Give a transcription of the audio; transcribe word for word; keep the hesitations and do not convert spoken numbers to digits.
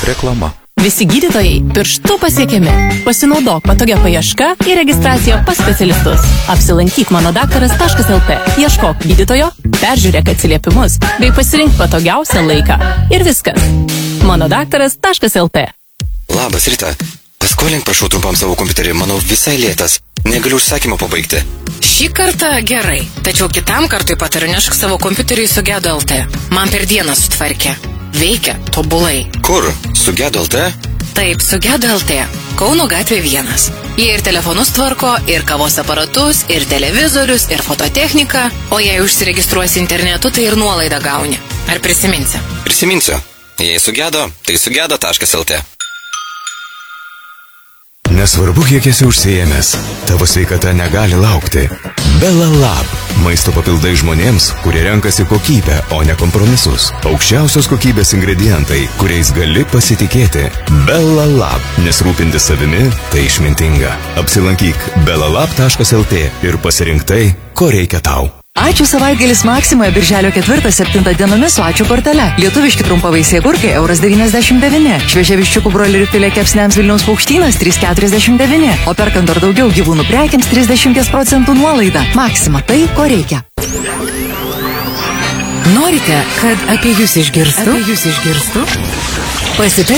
Reklama. Visi gydytojai pirštų pasiekiami. Pasinaudok patogia paieška ir registracija pas specialistus. Apsilankyk mano daktaras taškas el tė. Ieškok gydytojo, peržiūrėk atsiliepimus bei pasirink patogiausią laiką. Ir viskas. mano daktaras taškas el tė. Labas, Rita. Paskolink prašau trumpam savo kompiuterį, manau visai lėtas. Negaliu užsakymą pabaigti. Šį kartą gerai, tačiau kitam kartui patariu nešk savo kompiuterį į Sugedo el tė. Man per dieną sutvarkė. Veikia tobulai. Kur? Sugedo el tė? Taip, Sugedo el tė. Kauno gatvė vienas. Jie ir telefonus tvarko, ir kavos aparatus, ir televizorius, ir fototechniką. O jei užsiregistruosi internetu, tai ir nuolaidą gauni. Ar prisiminsi? Prisiminsiu. Jei sugedo, tai sugedo taškas el tė. Nesvarbu, kiek esi užsiėmęs, tavo sveikata negali laukti. Bella Lab. Maisto papildai žmonėms, kurie renkasi kokybę, o ne kompromisus. Aukščiausios kokybės ingredientai, kuriais gali pasitikėti. Bella Lab. Nes rūpintis savimi, tai išmintinga. Apsilankyk bella lab taškas el tė ir pasirink tai, ko reikia tau. Ačiū savaitgalis Maksimoje birželio ketvirtą septintą dienomis su ačiū kortele. Lietuviški trumpavaisiai agurkai euras devyniasdešimt devyni. Šviežia viščiukų broilerių filė kepsniams Vilniaus Paukštynas trys keturiasdešimt devyni. O perkant dar daugiau gyvūnų prekiams trisdešimt procentų nuolaida. Maksima, tai ko reikia. Norite, kad apie jūs išgirstų? Apie jūs išgirstų? Pasipe